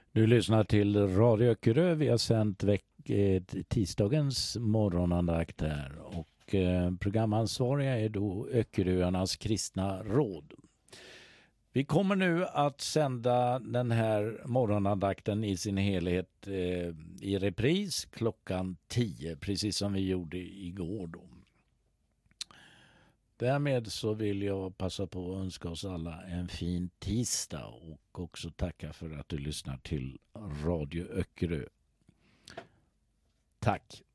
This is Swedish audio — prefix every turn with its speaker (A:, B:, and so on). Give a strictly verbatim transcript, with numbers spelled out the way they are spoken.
A: Du lyssnar till Radio Öckerö. Vi har sänt veck- eh, tisdagens morgonandakt här. Och eh, programansvariga är då Öckeröarnas kristna råd. Vi kommer nu att sända den här morgonandakten i sin helhet eh, i repris klockan tio. Precis som vi gjorde igår då. Därmed så vill jag passa på att önska oss alla en fin tisdag och också tacka för att du lyssnar till Radio Öckerö. Tack!